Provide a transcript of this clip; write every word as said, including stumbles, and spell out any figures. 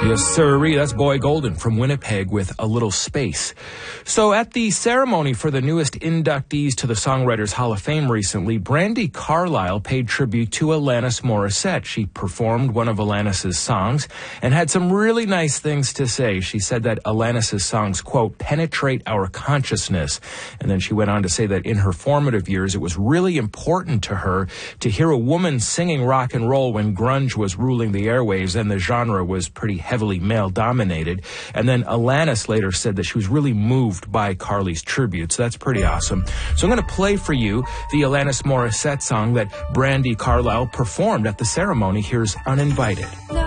Yes, sirree. That's Boy Golden from Winnipeg with A Little Space. So at the ceremony for the newest inductees to the Songwriters Hall of Fame recently, Brandi Carlile paid tribute to Alanis Morissette. She performed one of Alanis's songs and had some really nice things to say. She said that Alanis's songs, quote, penetrate our consciousness. And then she went on to say that in her formative years, it was really important to her to hear a woman singing rock and roll when grunge was ruling the airwaves and the genre was pretty heavily male-dominated. And then Alanis later said that she was really moved by Carly's tribute. So that's pretty awesome. So I'm going to play for you the Alanis Morissette song that Brandi Carlile performed at the ceremony. Here's Uninvited.